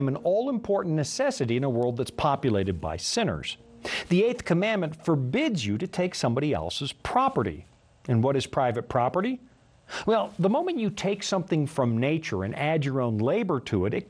an all-important necessity in a world that's populated by sinners. The eighth commandment forbids you to take somebody else's property. And what is private property? Well, the moment you take something from nature and add your own labor to it, it